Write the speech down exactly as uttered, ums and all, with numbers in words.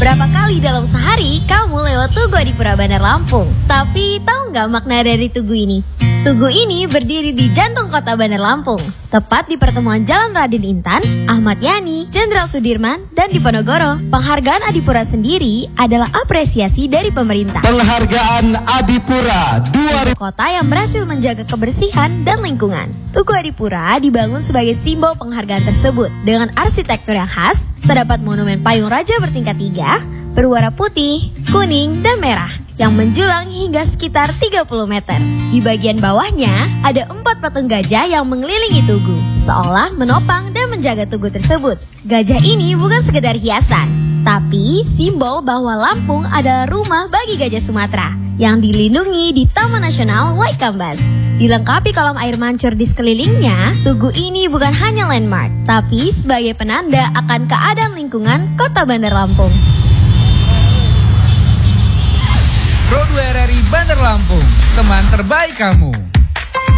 Berapa kali dalam sehari kamu lewat Tugu Adipura Bandar Lampung? Tapi tahu nggak makna dari Tugu ini? Tugu ini berdiri di jantung kota Bandar Lampung, tepat di pertemuan Jalan Raden Intan, Ahmad Yani, Jenderal Sudirman, dan Diponegoro. Penghargaan Adipura sendiri adalah apresiasi dari pemerintah. Penghargaan Adipura dua ribu Kota yang berhasil menjaga kebersihan dan lingkungan. Tugu Adipura dibangun sebagai simbol penghargaan tersebut. Dengan arsitektur yang khas, terdapat monumen payung raja bertingkat tiga, berwarna putih, kuning, dan merah, yang menjulang hingga sekitar tiga puluh meter. Di bagian bawahnya, ada empat patung gajah yang mengelilingi Tugu, seolah menopang dan menjaga Tugu tersebut. Gajah ini bukan sekedar hiasan, tapi simbol bahwa Lampung adalah rumah bagi gajah Sumatera, yang dilindungi di Taman Nasional Waikambas. Dilengkapi kolam air mancur di sekelilingnya, Tugu ini bukan hanya landmark, tapi sebagai penanda akan keadaan lingkungan kota Bandar Lampung. Roadway R R I Bandar Lampung, teman terbaik kamu.